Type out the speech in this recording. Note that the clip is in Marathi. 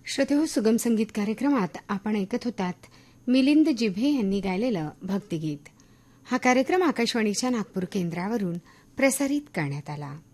श्रोतेहो, सुगम संगीत कार्यक्रमात आपण ऐकत होतात मिलिंद जिभे यांनी गायलेलं भक्तिगीत. हा कार्यक्रम आकाशवाणीच्या नागपूर केंद्रावरून प्रसारित करण्यात आला.